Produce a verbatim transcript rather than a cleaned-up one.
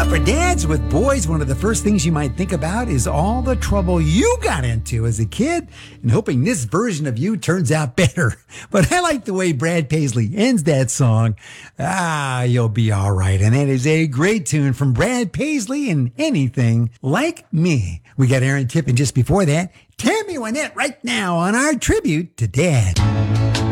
For dads with boys, one of the first things you might think about is all the trouble you got into as a kid and hoping this version of you turns out better. But I like the way Brad Paisley ends that song. Ah, you'll be all right. And that is a great tune from Brad Paisley and Anything Like Me. We got Aaron Tippin just before that. Tammy Wynette right now on our tribute to Dad.